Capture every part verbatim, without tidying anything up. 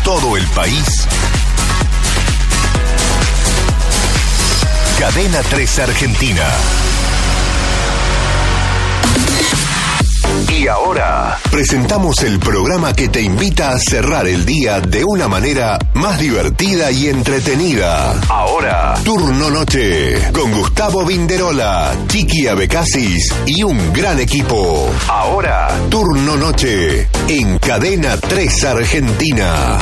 todo el país. Cadena tres Argentina. Y ahora presentamos el programa que te invita a cerrar el día de una manera más divertida y entretenida. Ahora, Turno Noche, con Gustavo Vinderola, Chiqui Abecasis y un gran equipo. Ahora, Turno Noche, en Cadena tres Argentina.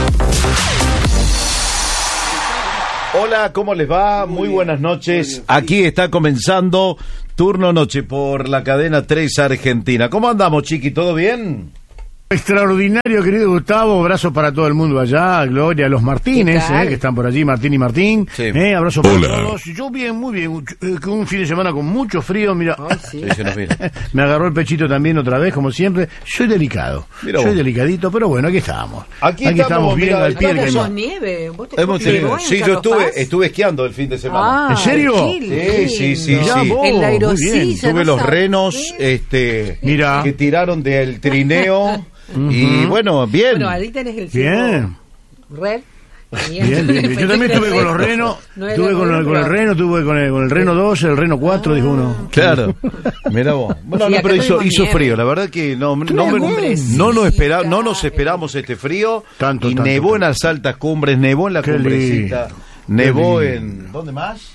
Hola, ¿cómo les va? Muy, Muy buenas noches. Aquí está comenzando Turno Noche por la Cadena tres Argentina. ¿Cómo andamos, Chiqui? ¿Todo bien? Extraordinario, querido Gustavo. Abrazo para todo el mundo allá. Gloria a los Martínez, eh, que están por allí, Martín y Martín. Sí. Eh, abrazo para Hola. todos. Yo bien, muy bien. Un fin de semana con mucho frío. Mira, oh, sí. Sí, me agarró el pechito también otra vez, como siempre. Soy delicado. Mira Soy vos. delicadito, pero bueno, aquí estamos. Aquí, aquí estamos, estamos bien mira, al pie del cañón. Nieve. ¿Vos te Hemos tenido. Sí, yo estuve, estuve esquiando el fin de semana. Ah, ¿en serio? Sí, sí, sí. Ya, sí. Vos, en la aerosilla. Tuve los renos, este, mira, que tiraron del trineo. Uh-huh. Y bueno, bien. Bueno, ahí tenés el bien. Red. Bien, bien, bien. Yo también estuve con los renos, no tuve con el, con el reno, tuve con el, con el reno dos, el reno cuatro, ah, dijo uno. Claro, mira vos. Bueno, sí, no, pero hizo, hizo frío, la verdad que no, no, no, no, nos, espera, no nos esperamos este frío. Tanto, y tanto, nevó tanto. en las altas cumbres, nevó en la Qué cumbrecita, lindo. nevó en... ¿Dónde más?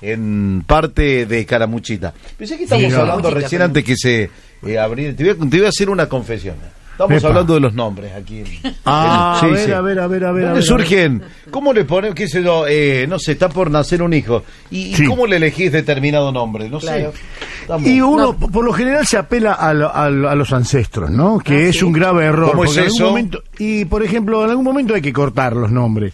En parte de Caramuchita. Pensé que estábamos sí, hablando recién antes que se eh, abriera. Te voy, a, te voy a hacer una confesión. Estamos Epa. hablando de los nombres aquí. Ah, sí, a ver, sí. a ver, a ver, a ver. ¿Dónde surgen? ¿Cómo le ponen, qué sé yo, eh, no sé, está por nacer un hijo? ¿Y, sí. y cómo le elegís determinado nombre? No claro. sé. Estamos... Y uno, no. por lo general, se apela a, lo, a, lo, a los ancestros, ¿no? Que ah, es sí. un grave error. ¿Cómo es eso? En algún momento, y, por ejemplo, en algún momento hay que cortar los nombres.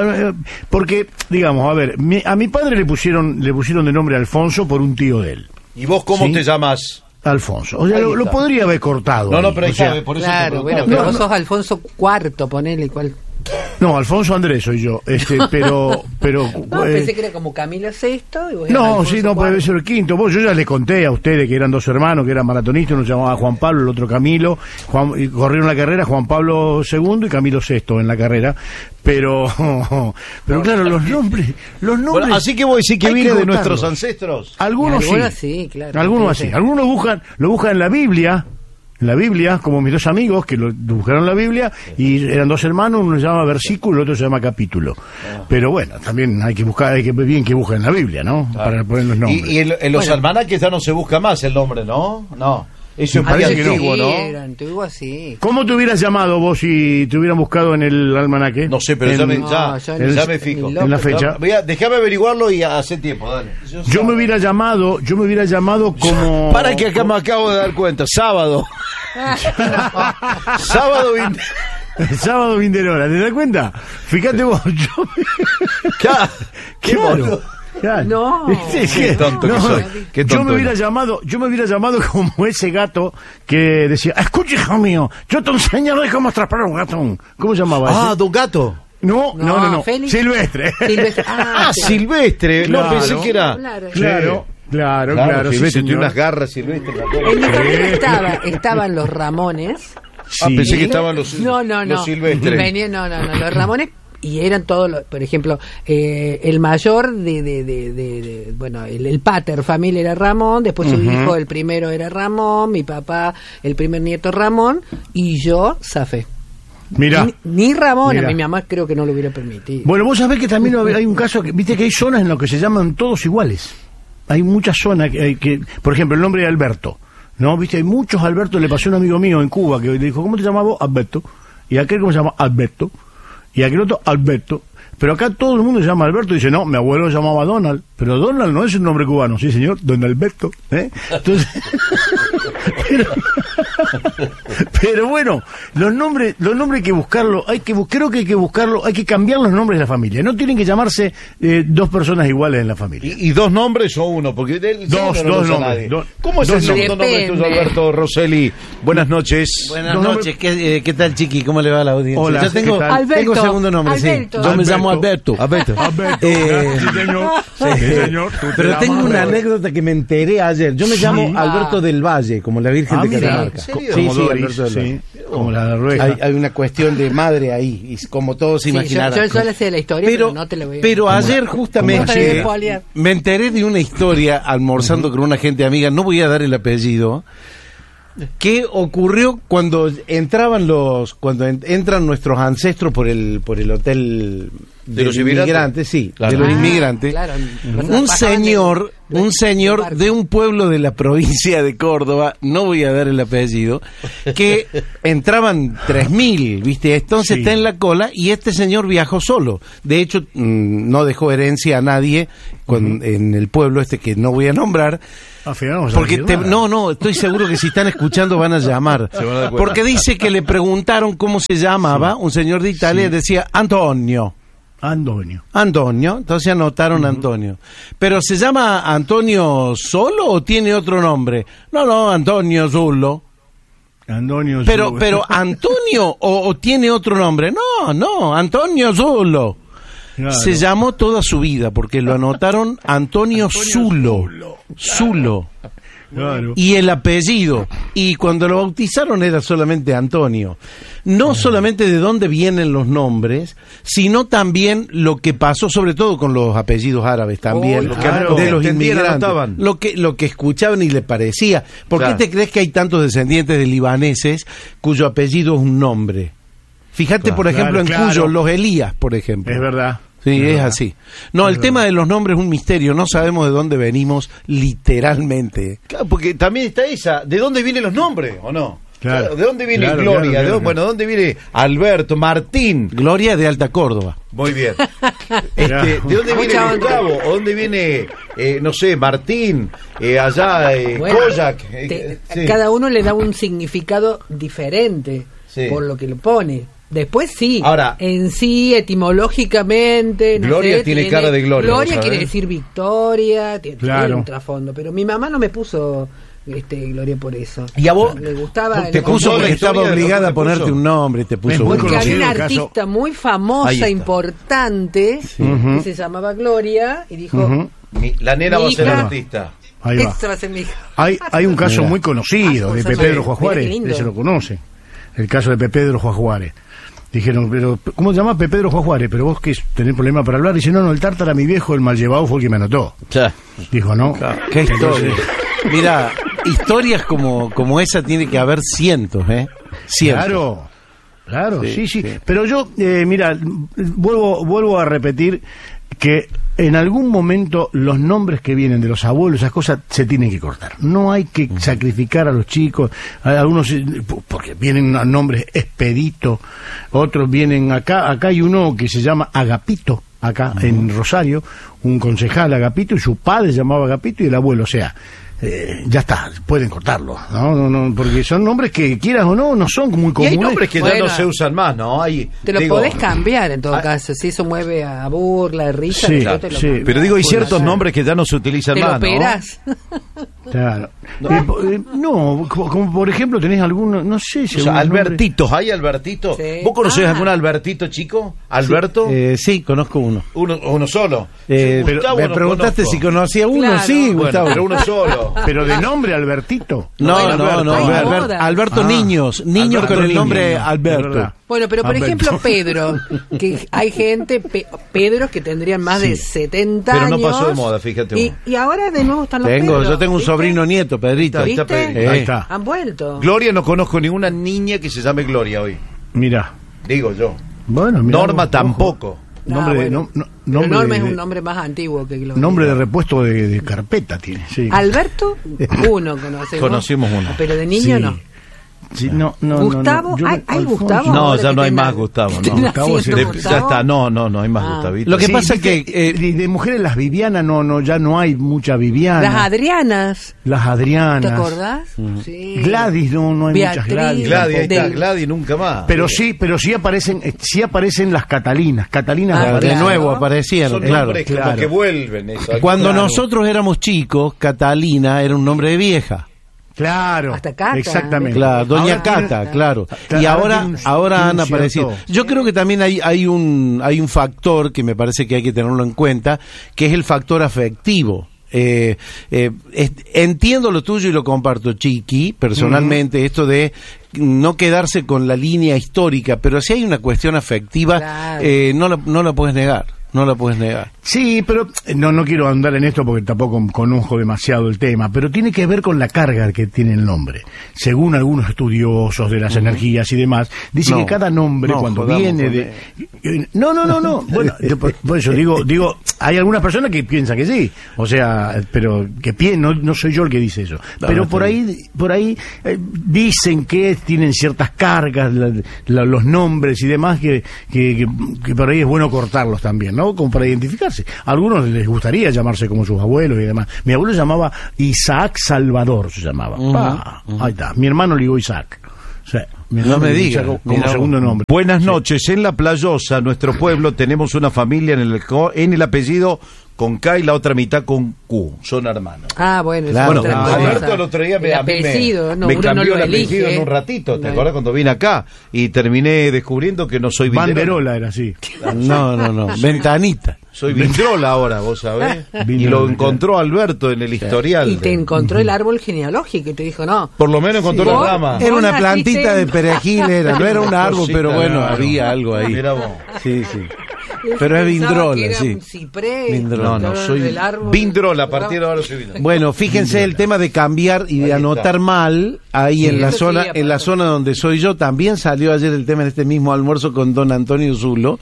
Porque, digamos, a ver, mi, a mi padre le pusieron, le pusieron de nombre Alfonso por un tío de él. ¿Y vos cómo ¿Sí? te llamas? Alfonso, o sea, lo, lo podría haber cortado. No, no, pero ahí o sea, sabe, por eso claro, bueno, pero no, vos sos Alfonso cuarto, ponele cuál. No, Alfonso Andrés soy yo, este, pero, pero. No, eh, pensé que era como Camilo sexto y vos No, Alfonso sí, no, puede ser el quinto. Vos, yo ya les conté a ustedes que eran dos hermanos, que eran maratonistas, uno se llamaba Juan Pablo, el otro Camilo, Juan, y corrieron la carrera Juan Pablo segundo y Camilo sexto en la carrera. Pero, pero claro, los nombres, los nombres. Bueno, así que vos decís que viene de nuestros ancestros. Algunos, algunos sí, sí, claro. Algunos así, algunos lo buscan, lo buscan en la Biblia. En la Biblia, como mis dos amigos que lo buscaron la Biblia y eran dos hermanos, uno se llama versículo y el otro se llama capítulo. Pero bueno, también hay que buscar, hay que ver bien que busquen en la Biblia, ¿no? Claro. Para poner los nombres. Y, y en, en los bueno. almanaques ya no se busca más el nombre, ¿no? No. Eso es parece que antiguo, no. ¿no? Era antiguo así. ¿Cómo te hubieras llamado vos si te hubieran buscado en el almanaque? No sé, pero en, ya, me, ya, no, ya, el, ya me fijo. En la fecha. Voy a, déjame averiguarlo y hace tiempo, dale. Yo, yo me hubiera llamado, yo me hubiera llamado como... Para que acá me acabo de dar cuenta, sábado. Sábado Vinderola. Sábado Vinderola, ¿te das cuenta? Fíjate vos, yo... Claro, qué bueno. Claro. No, sí, sí, qué tonto no, que soy. Qué tonto yo me hubiera no. llamado, yo me hubiera llamado como ese gato que decía, escuche, hijo mío, yo te enseñaré cómo atrapar a un gato. ¿Cómo se llamaba? Ah, ese? ¿de un gato? No, no, no, no. no. Silvestre. Silvestre. Ah, ah Silvestre. Claro. No, pensé que era. Claro, claro. Claro, claro, claro, Silvestre sí, tiene unas garras, Silvestre. En mi familia estaba, estaban los Ramones. Ah, sí. Pensé que estaban los, no, no, no. los Silvestres. Venía, no, no, no, los Ramones. Y eran todos, los, por ejemplo, eh, el mayor de, de, de, de, de bueno, el, el pater familia era Ramón, después uh-huh. su hijo, el primero era Ramón, mi papá, el primer nieto Ramón, y yo, Zafé. Mira. Ni, ni Ramón, Mirá. a mi mamá creo que no lo hubiera permitido. Bueno, vos sabés que también hay un caso, que, viste que hay zonas en las que se llaman todos iguales. Hay muchas zonas que, que por ejemplo, el nombre de Alberto, ¿no? Viste, hay muchos Alberto, le pasó a un amigo mío en Cuba que le dijo, ¿cómo te llamabas? Alberto. Y aquel, ¿cómo se llama? Alberto. Y aquel otro, Alberto. Pero acá todo el mundo se llama Alberto y dice, no, mi abuelo se llamaba Donald. Pero Donald no es un nombre cubano. Sí, señor, Don Alberto. ¿eh? Entonces... pero, pero bueno, los nombres los nombres hay que buscarlo. Hay que, creo que hay que buscarlo. Hay que cambiar los nombres de la familia. No tienen que llamarse eh, dos personas iguales en la familia. ¿Y, y dos nombres o uno? Porque el, dos, no dos nombres. Do, ¿Cómo es el segundo nombre tuyo, Alberto Rosselli? Buenas noches. Buenas dos noches. ¿Qué, eh, ¿Qué tal, Chiqui? ¿Cómo le va a la audiencia? Hola, yo tengo, Alberto, tengo segundo nombre, Alberto. sí. Yo Alberto. me llamo Alberto. Alberto. Alberto. Eh, sí, señor. Sí, sí, señor. Pero tengo una anécdota que me enteré ayer. Yo me llamo sí. Alberto del Valle, como la Virgen ah, de mira, Catamarca. ¿En serio? Sí, sí, sí, Doris, Alberto del Valle. Sí. como la Noruega. Hay, hay una cuestión de madre ahí, y como todos se Sí, imaginarán. yo, yo, yo le sé la historia, pero, Pero, no te la voy a... pero ayer ¿Cómo justamente te voy a spoilear? me enteré de una historia almorzando con una gente amiga, no voy a dar el apellido, que ocurrió cuando entraban los, cuando en- entran nuestros ancestros por el, por el hotel ¿De de los los inmigrantes? inmigrantes, sí, Claro. de los Ah, inmigrantes. claro. Un señor, de- un señor barco. de un pueblo de la provincia de Córdoba, no voy a dar el apellido, que entraban tres mil, ¿viste? Entonces Sí. está en la cola y este señor viajó solo. De hecho, mm, no dejó herencia a nadie con- en el pueblo este que no voy a nombrar. Al final no vamos a Porque decir te- nada. no, no, estoy seguro que si están escuchando van a llamar. Se van a dar cuenta. Porque dice que le preguntaron cómo se llamaba, un señor de Italia, y decía Antonio. Antonio. Antonio, entonces anotaron Antonio. ¿Pero se llama Antonio solo o tiene otro nombre? No, no, Antonio Zullo. Antonio. Pero, Zullo. pero Antonio o, o tiene otro nombre? No, no, Antonio Zullo. Claro. Se llamó toda su vida porque lo anotaron Antonio Zulo. Zulo. Claro. Y el apellido. Y cuando lo bautizaron era solamente Antonio. No solamente de dónde vienen los nombres, sino también lo que pasó, sobre todo con los apellidos árabes también, Oh, claro. de los Entendían, inmigrantes. anotaban. Lo que, lo que escuchaban y le parecía. ¿Por Claro. qué te crees que hay tantos descendientes de libaneses cuyo apellido es un nombre? Fíjate, Claro, por ejemplo, claro, en claro. Cuyo, los Elías, por ejemplo. Es verdad. Sí, es verdad. así. No, el tema de los nombres es un misterio. No sabemos de dónde venimos literalmente. Claro, porque también está esa, ¿de dónde vienen los nombres o no? Claro. ¿De dónde viene Claro, Gloria? claro, ¿De claro, dónde- bueno, ¿de dónde viene Alberto, Martín? Gloria de Alta Córdoba. Muy bien. Este, ¿de dónde viene Mucha onda. Gustavo? ¿O dónde viene, eh, no sé, Martín? Eh, allá, eh, Bueno, Koyak. Eh, te- sí. Cada uno le da un significado diferente Sí. por lo que lo pone. Después sí, Ahora- en sí, etimológicamente, no Gloria sé, tiene cara de gloria, ¿vos Gloria sabés? quiere decir victoria, tiene, tiene Claro. un trasfondo, pero mi mamá no me puso este Gloria por eso. ¿Y a vos? Le gustaba. Te le- puso contó la porque estaba historia de obligada a cómo te ponerte puso. un nombre, te puso Es muy uno. Porque había conocido una el caso. artista muy Ahí famosa, está. importante, Ujú. que se llamaba Gloria, y dijo, Ujú. Mi- la nena va a ser Mi hija. artista. Ahí va. esta va a ser mi hija. Hay, hay un caso Mira. muy conocido Ah, de Gonzalo, Pepe mira Juan qué Juárez, lindo. ese lo conoce. El caso de Pepe Juan Juárez. Dijeron, pero ¿cómo te llamas Pepe Juan Juárez? Pero vos que tenés problema para hablar. Dice, no, no, el tártara, mi viejo, el mal llevado, fue el que me anotó. Dijo, no. Qué historia. Entonces, Mira, historias como, como esa tiene que haber cientos, ¿eh? Cientos. Claro, claro, sí, Sí, sí. sí. Pero yo, eh, mira, vuelvo, vuelvo a repetir que en algún momento los nombres que vienen de los abuelos, esas cosas, se tienen que cortar. No hay que sacrificar a los chicos. A- Algunos, eh, porque vienen nombres Expedito, otros vienen acá. Acá hay uno que se llama Agapito, acá en Rosario, un concejal Agapito, y su padre se llamaba Agapito y el abuelo, o sea... eh, ya está, pueden cortarlo, ¿no? No, no, porque son nombres que quieras o no, no son muy Y comunes. hay nombres que ya Bueno. no se usan más, ¿no? Hay, Te lo digo, podés cambiar en todo ah, caso, si eso mueve a burla, a risa, Sí, después te lo sí. cambias. Pero digo, hay Pues, ciertos ya. nombres que ya no se utilizan ¿Te lo más, ¿no? operás? Claro. Eh, po- eh, no, como, como por ejemplo tenés alguno, no sé si O sea, algún nombre- Albertitos, ¿hay Albertitos? Sí. ¿Vos conocés Ah. algún Albertito chico? ¿Alberto? Eh, sí, conozco uno. Uno, uno solo. Eh, Yo, pero Gustavo, me no preguntaste conozco. si conocía uno, Claro. sí, Bueno, Gustavo. pero uno solo. Pero de nombre Albertito. No, Hay no, Alberto, no, hay Albert- modas. Alberto Ah. Niños, niños Alberto con el Niños, nombre no, es Alberto. verdad. Bueno, pero por Alberto. ejemplo Pedro, que hay gente, pe- Pedros que tendrían más de setenta Pero años. no pasó de moda, fíjate Y, vos. y ahora de nuevo están los Tengo, Pedros, yo tengo un ¿viste? sobrino nieto, Pedrito. Ahí está ¿Viste? Pedro. Ahí Eh. está. Han vuelto. Gloria, no conozco ninguna niña que se llame Gloria hoy. Mira. Digo yo. Bueno, mirá Norma vos, tampoco. ojo. Ah, Nombre, de- bueno. no- no- Pero nombre Norma de, es un de- nombre más antiguo que Gloria. nombre de repuesto de, de carpeta tiene. Sí. Alberto, uno conocemos. Conocimos uno. Pero de niño Sí. no. Sí, no, no, no, Gustavo, no, yo ¿hay, me- hay Alfonso. Gustavo? No, ahora ya que no hay estén- más Gustavo, que no. estén Gustavo haciendo se- De- Gustavo. ya está, no, no, no hay más Ah. Gustavito. Lo que Sí, pasa viste, que, eh, de, de mujeres las Vivianas no, no, ya no hay mucha Viviana. Las Adrianas, Las Adrianas. ¿te acordás? Sí. Gladys, no, no hay Beatriz. muchas Gladys. Gladys, ahí está, Del- Gladys nunca más. Pero sí, pero sí aparecen, eh, sí aparecen las Catalinas. Catalinas Ah, de aparecen. claro. nuevo aparecieron, son claro. nombres como claro. que vuelven. Eso. Cuando Claro. nosotros éramos chicos, Catalina era un nombre de vieja. Claro. Hasta Cata. Exactamente. Claro, Doña Ahora tiene- Cata, claro. Claro, Y ahora ahora, tiene un- ahora tiene han un aparecido. cierto- Yo creo que también hay, hay un, hay un factor que me parece que hay que tenerlo en cuenta, que es el factor afectivo. Eh, eh, es- entiendo lo tuyo y lo comparto, Chiqui, personalmente, esto de no quedarse con la línea histórica, pero si hay una cuestión afectiva, claro. eh, no la, no la puedes negar. No la puedes negar. Sí, pero no no quiero andar en esto porque tampoco conozco demasiado el tema, pero tiene que ver con la carga que tiene el nombre. Según algunos estudiosos de las uh-huh. energías y demás, dice no, que cada nombre no, cuando viene de... Eh, no, no, no, no. Bueno, yo, por, por eso digo, digo, hay algunas personas que piensan que sí, o sea, pero que pie, no, no soy yo el que dice eso. No, pero no por ahí, por ahí eh, dicen que tienen ciertas cargas, la, la, los nombres y demás, que, que, que, que por ahí es bueno cortarlos también, ¿no? Como para identificarse. A algunos les gustaría llamarse como sus abuelos y demás. Mi abuelo se llamaba Isaac Salvador, se llamaba. Uh-huh, ah, uh-huh. Ahí está. Mi hermano le digo Isaac. O sea, no me digas, como mira, segundo nombre. Buenas noches. Sí. En La Playosa, nuestro pueblo, tenemos una familia en el, en el apellido con K y la otra mitad con Q. Son hermanos. Ah, bueno. Claro. Bueno, Alberto el otro día me, el apellido, me, no, me cambió no el apellido elige, en un ratito. ¿Te no. acuerdas cuando vine acá? Y terminé descubriendo que no soy Vinderola. Banderola era así. No, no, no. Ventanita. Soy Vindrola ahora, vos sabés. Y lo encontró Alberto en el historial. Y te encontró el árbol genealógico y te dijo, no. Por lo menos encontró sí. la rama. Era una plantita de perejil, era. No era un árbol, pero bueno, no, había algo ahí. Mira vos. Sí, sí. Pero es Vindrola, sí. Ciprés, no, no, soy Vindrola, a partir de ahora soy Vindrola. Bueno, fíjense Vindrola. El tema de cambiar y de ahí anotar está. Mal, ahí sí, en la zona, sí, en la zona donde soy yo, también salió ayer el tema en este mismo almuerzo con don Antonio Zulo.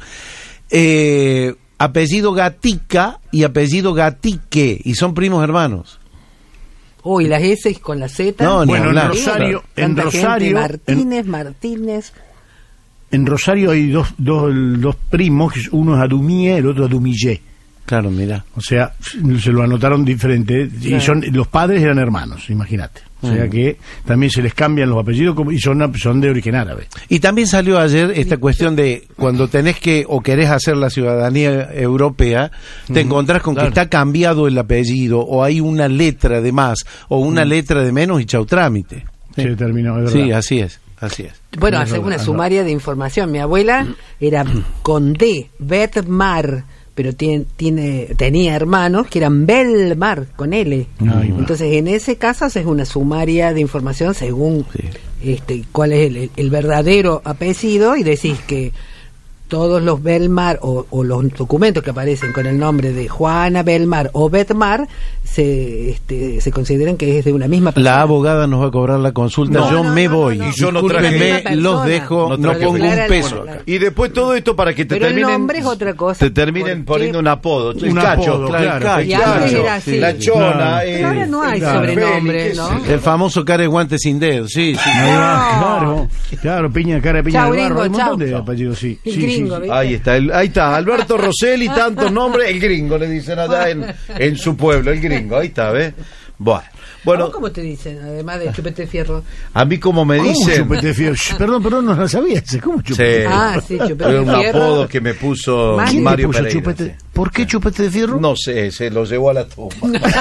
Eh, apellido Gatica y apellido Gatique, y son primos hermanos. Uy, oh, las S con la Z. No, bueno, en Rosario, en Rosario, Martínez, en... Martínez. En Rosario hay dos, dos, dos primos, uno es Adumie, el otro Adumillé. Claro, mira. O sea, se lo anotaron diferente, claro. Y son los padres eran hermanos, imagínate. O sea mm. que también se les cambian los apellidos y son, son de origen árabe. Y también salió ayer esta cuestión de cuando tenés que o querés hacer la ciudadanía europea, te mm. encontrás con claro. que está cambiado el apellido o hay una letra de más o una mm. letra de menos y chau trámite. Sí, se terminó, es verdad. Sí, así es. Así es. Bueno, hacer una sumaria de información. Mi abuela era Condé, Betmar, pero tiene, tiene, tenía hermanos que eran Belmar, con L. Ay, entonces, en ese caso, haces una sumaria de información según sí. este cuál es el, el verdadero apellido y decís que todos los Belmar o, o los documentos que aparecen con el nombre de Juana Belmar o Betmar se este, se consideran que es de una misma persona. La abogada nos va a cobrar la consulta, no, yo no, me no, voy. No, no. Y yo no traje, los dejo, no, no pongo un peso acá. Y después todo esto para que te Pero terminen... el nombre es otra cosa. Te terminen poniendo un apodo. Un apodo, claro. El cacho, el cacho, la chona. No. Eh, ahora no hay claro. sobrenombre, ¿no? El famoso cara de guante sin dedo, sí. sí. No. Claro, claro, piña, cara de piña de barro, hay un montón de apellidos, sí. El gringo, ¿viste? Ahí está, el, ahí está, Alberto Rosselli, tantos nombres, el gringo le dicen allá en, en su pueblo, el gringo, ahí está, ¿ves? Bueno, bueno. ¿Cómo te dicen, además de chupete de fierro? A mí como me dicen... ¿Cómo chupete de fierro? Perdón, perdón, no lo sabía ese, ¿cómo chupete de fierro? Ah, sí, chupete de fierro. Era un apodo que me puso Mario puso Pereira. Chupete? ¿Por qué chupete de fierro? No sé, se lo llevó a la tumba.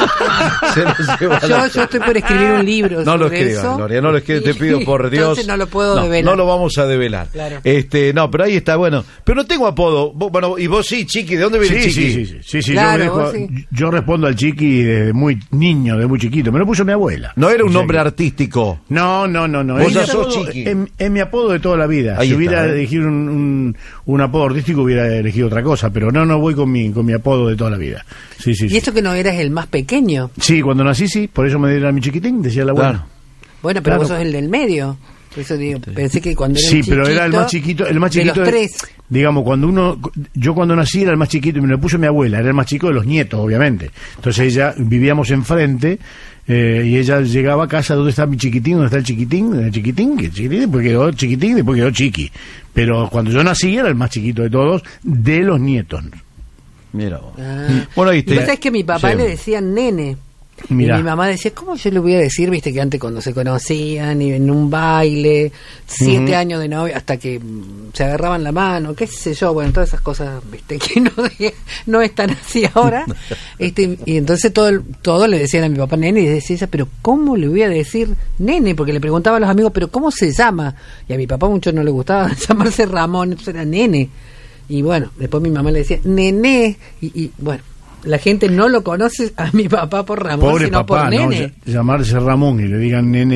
se lo llevó a la yo, tumba. Yo estoy por escribir un libro No lo sobre escribas, eso. Gloria, no lo escribas, te pido por Dios. Entonces no lo puedo no, develar. No lo vamos a develar. Claro. Este, no, pero ahí está, bueno. Pero no tengo apodo. Vos, bueno, y vos sí, Chiqui, ¿de dónde viene sí, Chiqui? Sí, sí, sí. sí, sí claro, yo, dejo, sí. yo respondo al Chiqui desde muy niño, de muy chiquito. Me lo puso mi abuela. No era un o sea nombre que... artístico. No, no, no, no. Vos ya sos Chiqui. Es, es mi apodo de toda la vida. Ahí si está, hubiera ¿eh? elegido un, un, un apodo artístico, hubiera elegido otra cosa. Pero no, no voy con mi, con mi apodo de toda la vida. Sí, sí, ¿Y sí. esto que no eras el más pequeño? Sí, cuando nací, sí. Por eso me dieron a mi chiquitín, decía la abuela. Claro. Bueno, pero claro. vos sos el del medio. Por eso digo, pensé que cuando era sí, el chiquito, pero era el más chiquito, el más chiquito de los tres. Digamos, cuando uno, yo cuando nací era el más chiquito y me lo puso mi abuela, era el más chico de los nietos, obviamente. Entonces ella, vivíamos enfrente, eh, y ella llegaba a casa, ¿dónde está mi chiquitín? ¿Dónde está el chiquitín? El chiquitín, el chiquitín, después quedó chiquitín, después quedó chiqui. Pero cuando yo nací era el más chiquito de todos, de los nietos. Mira vos. Ah. Bueno, ¿viste? Y vos sabés que mi papá sí. le decía nene. Mirá. Y mi mamá decía, ¿cómo yo le voy a decir? Viste que antes cuando se conocían y en un baile, siete uh-huh. años de novia, hasta que mm, se agarraban la mano, qué sé yo, bueno, todas esas cosas, viste, que no, no están así ahora. este Y entonces todo todo le decían a mi papá nene, y decía ella, pero ¿cómo le voy a decir nene? Porque le preguntaba a los amigos, ¿pero cómo se llama? Y a mi papá mucho no le gustaba llamarse Ramón, entonces era nene. Y bueno, después mi mamá le decía, nené, y, y bueno. La gente no lo conoce a mi papá por Ramón, Pobre sino papá, por nene. No, llamarse Ramón y le digan nene.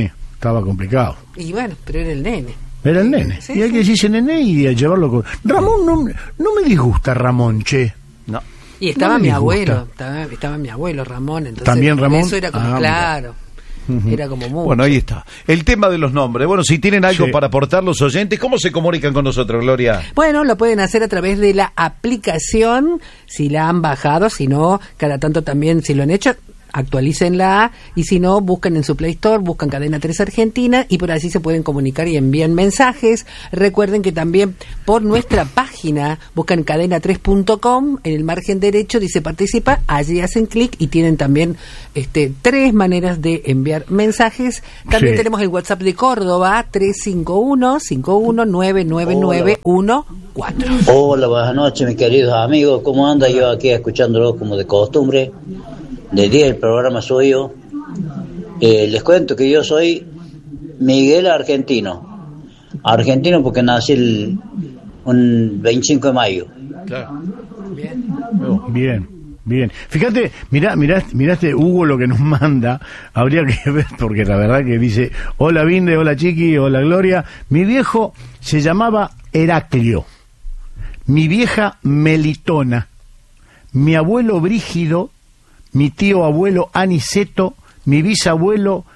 estaba complicado. Y bueno, pero era el nene. Era el nene. Sí, y hay sí. que decirse nene y a llevarlo con... Ramón, no, no me disgusta Ramón, che. No. Y estaba No me mi disgusta. abuelo, estaba, estaba mi abuelo Ramón, entonces ¿También Ramón? eso era como Ah, claro. Era como mucho. Bueno, ahí está. El tema de los nombres. Bueno, si tienen algo Sí. para aportar los oyentes, ¿cómo se comunican con nosotros, Gloria? Bueno, lo pueden hacer a través de la aplicación, si la han bajado, si no, cada tanto también, si lo han hecho, actualícenla, y si no, buscan en su Play Store, buscan Cadena tres Argentina, y por así se pueden comunicar y envían mensajes. Recuerden que también por nuestra página, buscan cadena tres punto com, en el margen derecho dice participa, allí hacen clic y tienen también este tres maneras de enviar mensajes. También Sí. tenemos el WhatsApp de Córdoba, tres cinco uno, cinco uno nueve nueve nueve uno cuatro. Hola, buenas noches, mis queridos amigos. ¿Cómo anda? Yo aquí escuchándolo como de costumbre. De día el programa suyo. Eh, les cuento que yo soy Miguel Argentino. Argentino porque nací el un veinticinco de mayo. Claro. Bien, bien. Fíjate, mirá, mirá, miraste Hugo lo que nos manda, habría que ver, porque la verdad que dice, hola Vinde, hola Chiqui, hola Gloria. Mi viejo se llamaba Heraclio, mi vieja Melitona, mi abuelo Brígido, mi tío abuelo Aniceto, mi bisabuelo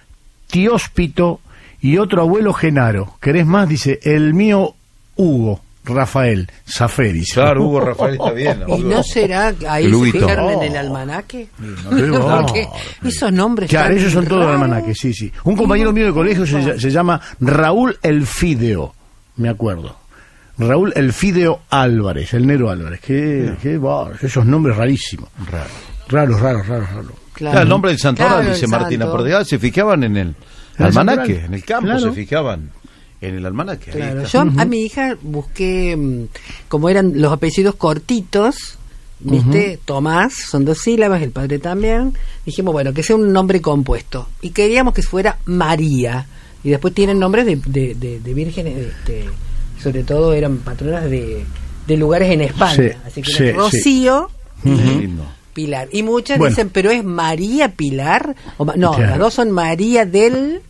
Tióspito y otro abuelo Genaro. ¿Querés más? Dice, el mío Hugo Rafael Zafé. Claro, Hugo Rafael está bien. ¿Y no será ahí Luguito. se fijaron en el Oh. almanaque? Pero, Porque esos nombres claro, tan esos son todos raros. almanaques, sí, sí. Un compañero mío de colegio se, se llama Raúl Elfideo, me acuerdo. Raúl Elfideo Álvarez, el Nero Álvarez. Qué, qué bar- esos nombres rarísimos. Raros, raros, raros, raros. Claro, el nombre del santoral, Claro, dice el Martina santo. Pordegal, se fijaban en el El almanaque, santoral. en el campo Claro. se fijaban en el almanaque. Ahí Claro, está. yo a mi hija busqué, mm, como eran los apellidos cortitos, ¿viste? Tomás, son dos sílabas, el padre también. Dijimos, bueno, que sea un nombre compuesto. Y queríamos que fuera María. Y después tienen nombres de, de, de, de vírgenes, este, sobre todo eran patronas de, de lugares en España. Sí, Así que sí, era Rocío y Qué lindo. Pilar. Y muchas Bueno. dicen, pero es María Pilar. O ma- no, Claro. las dos son María del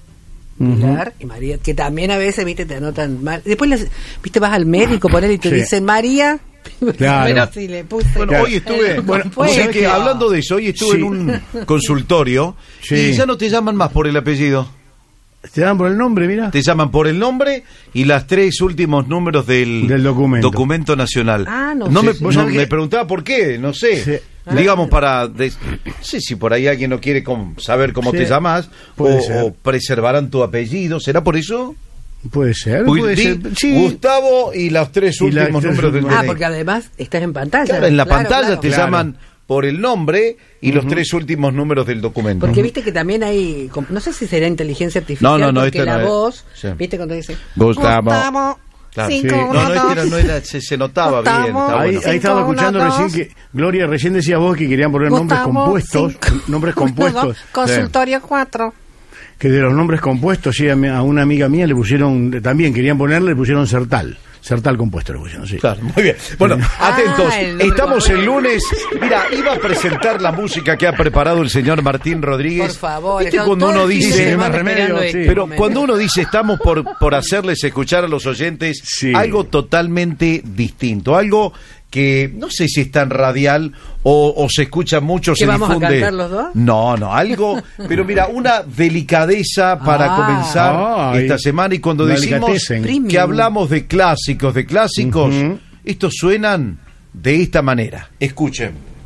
Pilar y María, que también a veces, viste, te anotan mal. Después, las, viste, vas al médico, por él y te Sí. dicen María. Claro. Pero si le puse. Bueno, Claro. hoy estuve, Eh, bueno, fue- o sea que hablando de eso, hoy estuve Sí. en un consultorio Sí. y ya no te llaman más por el apellido, Te dan por el nombre, mira. te llaman por el nombre y las tres últimos números del, Del documento. documento nacional. Ah, no me, sé. ¿Vos no, sabés me que- preguntaba por qué, no sé. Sí. Digamos para, de- no sé si por ahí alguien no quiere com- saber cómo Sí. te llamas Puede o, ser. o preservarán tu apellido, ¿será por eso? Puede ser, Uy, puede di ser. Sí. Gustavo y los tres Y las últimos tres números del últimos. Ah, D N I. porque además estás en pantalla. Claro, en la Claro, pantalla claro. te Claro. llaman por el nombre y los tres últimos números del documento. Porque viste que también hay, com- no sé si será inteligencia artificial, No, no, no, porque esta la no es. voz, Sí. viste cuando dice Gustavo. Claro. cinco, Sí. No, uno, no, este era- dos. no era, se, se notaba Gustavo. bien. Está Ahí, bueno. ahí estaba Cinco, escuchando uno, recién dos. que, Gloria, recién decía vos que querían poner nombres Gustavo, compuestos, cinco, nombres uno, compuestos, dos, consultorio cuatro. que de los nombres compuestos, sí, a, mi- a una amiga mía le pusieron, también querían ponerle, le pusieron Sertal, Sertal compuesto le pusieron, sí. Claro, muy bien. Bueno, Ah, atentos. el nombre Estamos compuesto. el lunes. Mira, iba a presentar la música que ha preparado el señor Martín Rodríguez. Por favor, ¿Viste están cuando todo uno el fin de dice, semana más remedio, esperando sí. este pero momento. cuando uno dice estamos por, por hacerles escuchar a los oyentes Sí. algo totalmente distinto, algo que no sé si es tan radial o, o se escucha mucho, ¿Que se vamos a difunde. cantar los dos? No, no, algo, pero mira, una delicadeza para Ah. comenzar Ay, esta semana y cuando una decimos delicatessen. Premium. que hablamos de clásicos, de clásicos, Ujú. estos suenan de esta manera. Escuchen.